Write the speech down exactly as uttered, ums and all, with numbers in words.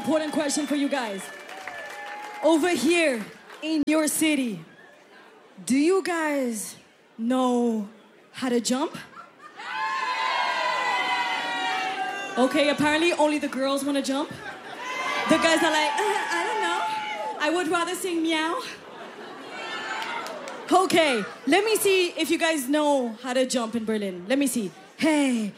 important question for you guys. Over here in your city, do you guys know how to jump? Okay, apparently only the girls want to jump. The guys are like, uh, I don't know. I would rather sing meow. Okay, let me see if you guys know how to jump in Berlin. Let me see. Hey,